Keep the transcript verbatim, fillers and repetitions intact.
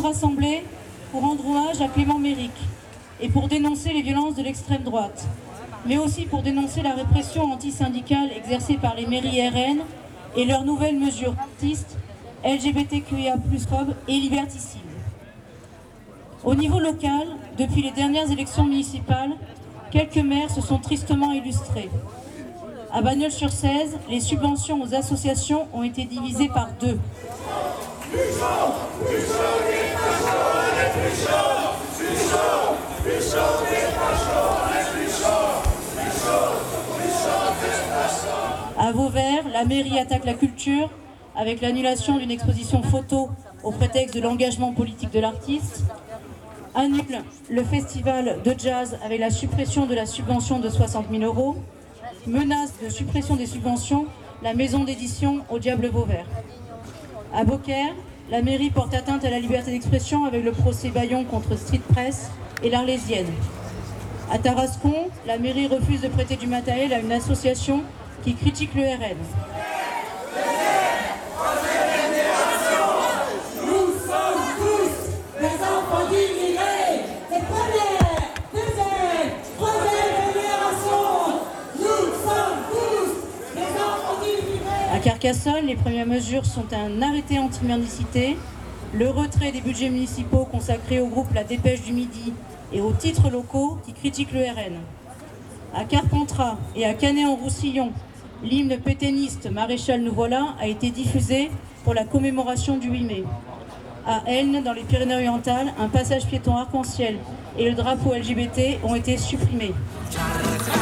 rassemblés pour rendre hommage à Clément Méric et pour dénoncer les violences de l'extrême droite, mais aussi pour dénoncer la répression antisyndicale exercée par les mairies R N et leurs nouvelles mesures racistes, L G B T Q I A plus, phobes et liberticides. Au niveau local, depuis les dernières élections municipales, quelques maires se sont tristement illustrés. À Bagnols-sur-Cèze, les subventions aux associations ont été divisées par deux. À Vauvert, la mairie attaque la culture avec l'annulation d'une exposition photo au prétexte de l'engagement politique de l'artiste, annule le festival de jazz avec la suppression de la subvention de soixante mille euros, menace de suppression des subventions la maison d'édition au Diable Vauvert. À Beaucaire, la mairie porte atteinte à la liberté d'expression avec le procès Bayon contre Street Press et l'Arlésienne. À Tarascon, la mairie refuse de prêter du matériel à une association qui critique le R N. Nous sommes tous des enfants d'immigrés, des premières, deuxième, troisième génération. Nous sommes tous des enfants d'immigrés. À Carcassonne, les premières mesures sont un arrêté anti-mendicité, le retrait des budgets municipaux consacrés au groupe La Dépêche du Midi et aux titres locaux qui critiquent le R N. À Carpentras et à Canet-en-Roussillon, l'hymne pétainiste Maréchal nous voilà a été diffusé pour la commémoration du huit mai. À Elne, dans les Pyrénées-Orientales, un passage piéton arc-en-ciel et le drapeau L G B T ont été supprimés.